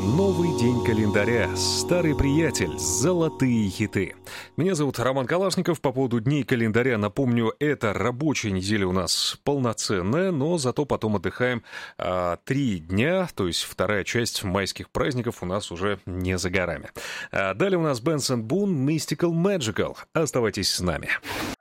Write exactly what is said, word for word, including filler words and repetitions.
Новый день календаря, старый приятель, золотые хиты. Меня зовут Роман Калашников. По поводу дней календаря напомню, это рабочая неделя у нас полноценная, но зато потом отдыхаем а, три дня, то есть вторая часть майских праздников у нас уже не за горами. А далее у нас Benson Boone, Mystical Magical. Оставайтесь с нами.